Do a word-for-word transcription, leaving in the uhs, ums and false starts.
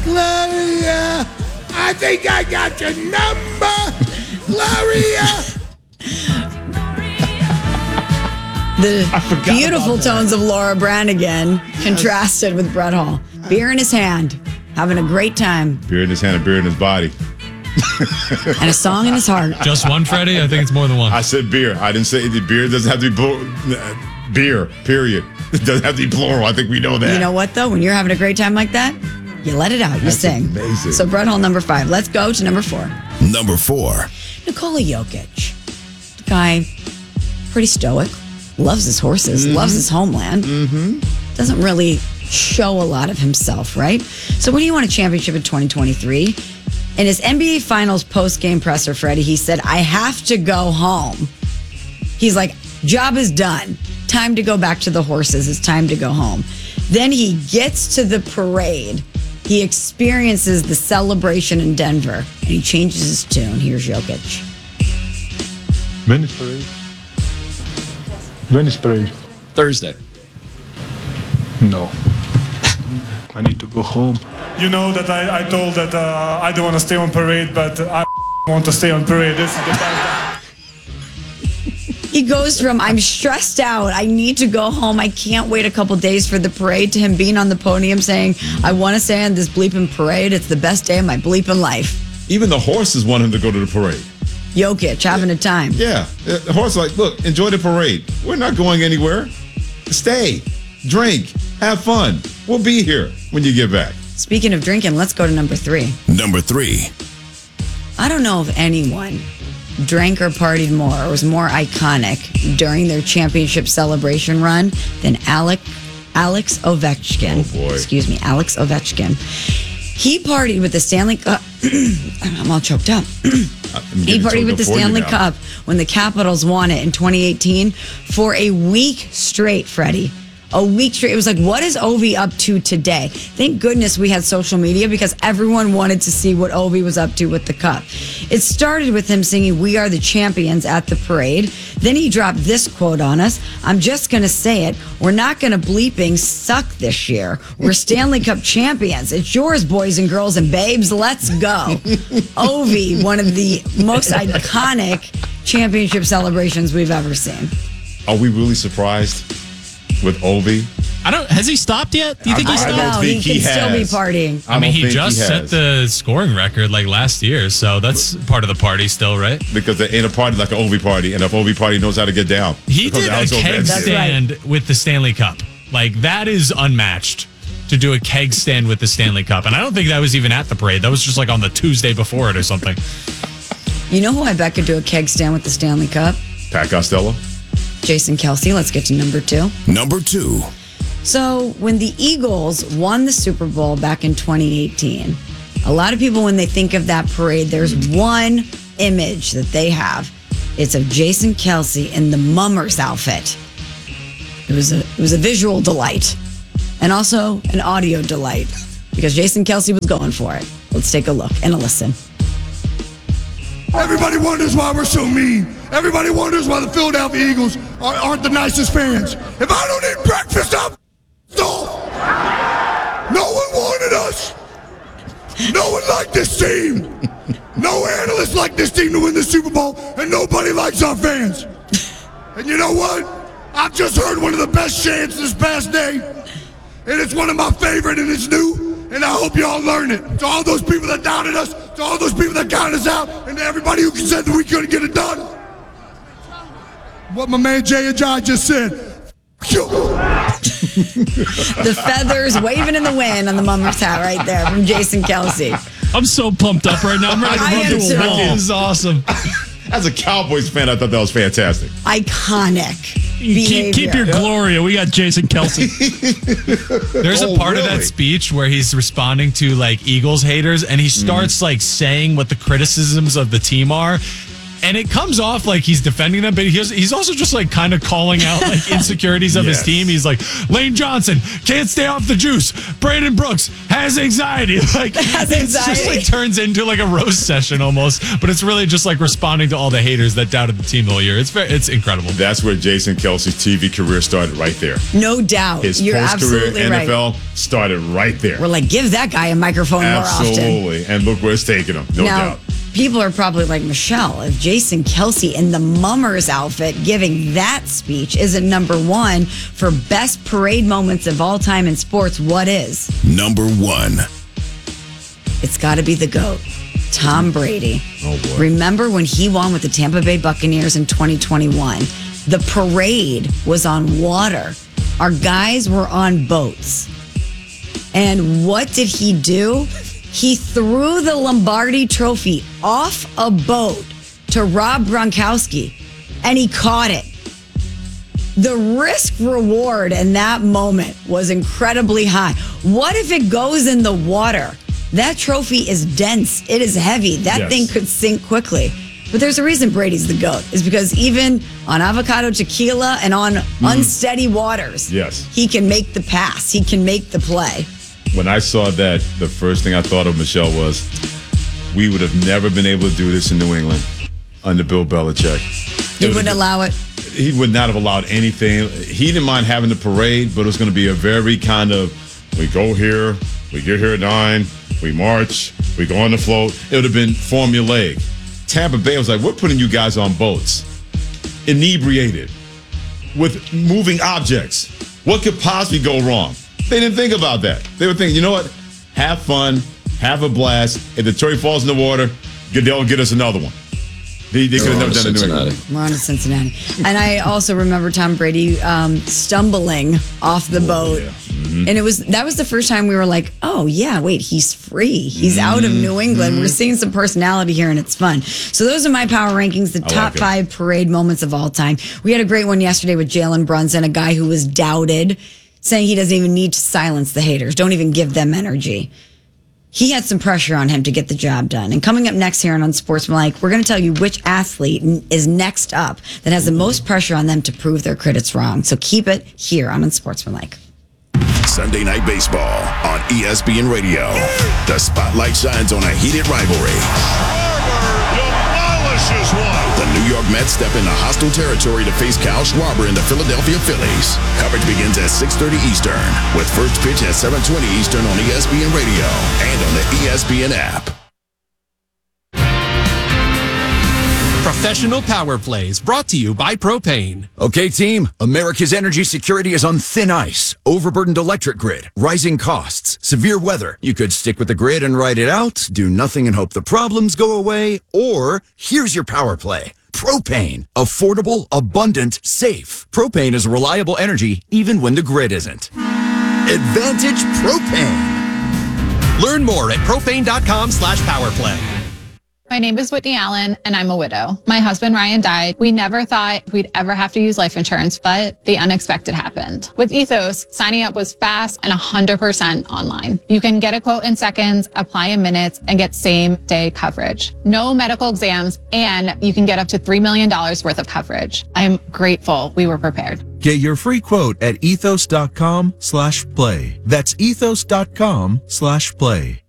Gloria, I think I got your number. Gloria. The beautiful tones of Laura Branigan yes. contrasted with Brett Hall. Beer in his hand, having a great time. Beer in his hand and beer in his body. And a song in his heart. Just one, Freddie? I think it's more than one. I said beer. I didn't say the beer doesn't have to be bl- beer, period. It doesn't have to be plural. I think we know that. You know what, though? When you're having a great time like that, you let it out. You That's sing. Amazing. So Brett Hall, number five. Let's go to number four. Number four. Nikola Jokic. The guy, pretty stoic. Loves his horses. Mm-hmm. Loves his homeland. Mm-hmm. Doesn't really show a lot of himself, right? So when he won a championship in twenty twenty-three, in his N B A Finals post-game presser, Freddie, he said, I have to go home. He's like, job is done. Time to go back to the horses. It's time to go home. Then he gets to the parade. He experiences the celebration in Denver, and he changes his tune. Here's Jokic. Venice parade. Venice parade. Thursday. No. I need to go home. You know that I, I told that uh, I don't want to stay on parade, but I want to stay on parade. This is the best. He goes from, I'm stressed out, I need to go home, I can't wait a couple days for the parade, to him being on the podium saying, I want to stay on this bleeping parade. It's the best day of my bleeping life. Even the horses want him to go to the parade. Jokic, having a time. Yeah. The horse like, look, enjoy the parade. We're not going anywhere. Stay, drink, have fun. We'll be here when you get back. Speaking of drinking, let's go to number three. Number three. I don't know if anyone drank or partied more or was more iconic during their championship celebration run than Alec, Alex Ovechkin. Oh, boy. Excuse me, Alex Ovechkin. He partied with the Stanley Cup. I'm all choked up. He partied with the Stanley Cup when the Capitals won it in twenty eighteen for a week straight, Freddie. A week straight. It was like, what is Ovi up to today? Thank goodness we had social media because everyone wanted to see what Ovi was up to with the cup. It started with him singing We Are the Champions at the parade. Then he dropped this quote on us. I'm just going to say it. We're not going to bleeping suck this year. We're Stanley Cup champions. It's yours, boys and girls and babes. Let's go. Ovi, one of the most iconic championship celebrations we've ever seen. Are we really surprised with Ovi? I don't. Has he stopped yet? Do you think I, he stopped? I don't No, think he he can still be has. partying. I, I mean, he think just he set has. the scoring record like last year, so that's part of the party still, right? Because there ain't a party like an Ovi party, and if Ovi party knows how to get down. He Because did a Alex keg Ovechkin- stand with the Stanley Cup. Like, that is unmatched to do a keg stand with the Stanley Cup. And I don't think that was even at the parade. That was just like on the Tuesday before it or something. You know who I bet could do a keg stand with the Stanley Cup? Pat Costello. Jason Kelsey. Let's get to number two. Number two. So when the Eagles won the Super Bowl back in twenty eighteen, a lot of people, when they think of that parade, there's one image that they have. It's of Jason Kelsey in the Mummers outfit. It was a it was a visual delight and also an audio delight because Jason Kelsey was going for it. Let's take a look and a listen. Everybody wonders why we're so mean. Everybody wonders why the Philadelphia Eagles are, aren't the nicest fans. If I don't eat breakfast, I'm off. No one wanted us. No one liked this team. No analysts like this team to win the Super Bowl, and nobody likes our fans. And you know what? I've just heard one of the best chants this past day, and it's one of my favorite, and it's new, and I hope y'all learn it. To all those people that doubted us, to all those people that counted us out, and to everybody who said that we couldn't get it done. What my man Jay Ajay just said. The feathers waving in the wind on the Mummers hat right there from Jason Kelsey. I'm so pumped up right now. I'm ready to I run am through a too. wall. This is awesome. As a Cowboys fan, I thought that was fantastic. Iconic Keep, keep your Gloria. We got Jason Kelsey. There's Oh, a part of really? that speech where he's responding to like Eagles haters, and he starts like saying what the criticisms of the team are. And it comes off like he's defending them, but he's, he's also just like kind of calling out like insecurities of Yes. his team. He's like, Lane Johnson can't stay off the juice. Brandon Brooks has anxiety. Like Has it's just anxiety. like turns into like a roast session almost, but it's really just like responding to all the haters that doubted the team the whole year. It's very, it's incredible. That's where Jason Kelsey's T V career started right there. No doubt. His You're post-career absolutely N right. F L started right there. We're like, give that guy a microphone more often. Absolutely. And look where it's taking him. No now, doubt. people are probably like, Michelle, if Jason Kelsey in the Mummers outfit giving that speech isn't number one for best parade moments of all time in sports, what is? Number one. It's got to be the GOAT, Tom Brady. Oh, boy. Remember when he won with the Tampa Bay Buccaneers in twenty twenty-one? The parade was on water. Our guys were on boats. And what did he do? He threw the Lombardi trophy off a boat to Rob Gronkowski, and he caught it. The risk reward in that moment was incredibly high. What if it goes in the water? That trophy is dense. It is heavy. That Yes. thing could sink quickly. But there's a reason Brady's the GOAT, is because even on avocado tequila and on unsteady waters, Yes. he can make the pass. He can make the play. When I saw that, the first thing I thought of, Michelle, was we would have never been able to do this in New England under Bill Belichick. He It would wouldn't have- allow it. He would not have allowed anything. He didn't mind having the parade, but it was going to be a very kind of, we go here, we get here at nine, we march, we go on the float. It would have been formulaic. Tampa Bay was like, we're putting you guys on boats, inebriated, with moving objects. What could possibly go wrong? They didn't think about that. They were thinking, you know what? Have fun, have a blast. If the trophy falls in the water, they'll get us another one. They, they could have never done it in New England. We're on to Cincinnati. And I also remember Tom Brady um, stumbling off the boat. yeah. Mm-hmm. And it was that was the first time we were like, oh, yeah, wait, he's free. He's out of New England. Mm-hmm. We're seeing some personality here, and it's fun. So those are my power rankings, the I top like it. five parade moments of all time. We had a great one yesterday with Jalen Brunson, a guy who was doubted, saying he doesn't even need to silence the haters. Don't even give them energy. He had some pressure on him to get the job done. And coming up next here on Unsportsmanlike, we're going to tell you which athlete n- is next up that has the most pressure on them to prove their critics wrong. So keep it here on Unsportsmanlike. Sunday Night Baseball on E S P N Radio. The spotlight shines on a heated rivalry. Demolishes one. The New York Mets step into hostile territory to face Kyle Schwarber and the Philadelphia Phillies. Coverage begins at six thirty Eastern, with first pitch at seven twenty Eastern on E S P N Radio and on the E S P N app. Professional Power Plays brought to you by Propane. Okay, team, America's energy security is on thin ice. Overburdened electric grid, rising costs, severe weather. You could stick with the grid and ride it out, do nothing and hope the problems go away, or here's your power play. Propane. Affordable, abundant, safe. Propane is reliable energy even when the grid isn't. Advantage Propane. Learn more at propane.com slash powerplay. My name is Whitney Allen, and I'm a widow. My husband, Ryan, died. We never thought we'd ever have to use life insurance, but the unexpected happened. With Ethos, signing up was fast and one hundred percent online. You can get a quote in seconds, apply in minutes, and get same-day coverage. No medical exams, and you can get up to three million dollars worth of coverage. I am grateful we were prepared. Get your free quote at ethos.com slash play. That's ethos.com slash play.